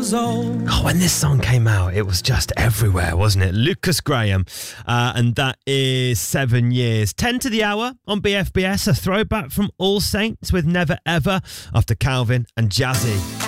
years old. God, when this song came out, it was just everywhere, wasn't it? Lucas Graham, and that is 7 years. 10 to the hour on BFBS, a throwback from All Saints with Never Ever after Calvin and Jazzy.